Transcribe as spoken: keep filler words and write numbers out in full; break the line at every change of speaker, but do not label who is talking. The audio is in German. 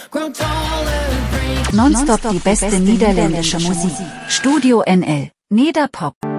Nonstop die beste niederländische Musik. Studio N L. Nederpop.